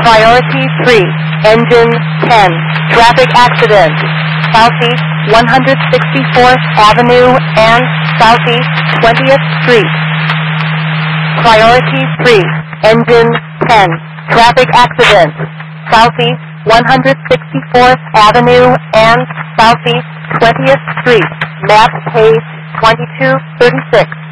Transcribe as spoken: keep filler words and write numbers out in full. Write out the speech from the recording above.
Priority three, engine ten, traffic accident, southeast one hundred sixty-fourth Avenue and southeast twentieth Street. Priority three, engine ten, traffic accident, southeast one hundred sixty-fourth Avenue and southeast twentieth Street, map page twenty-two thirty-six.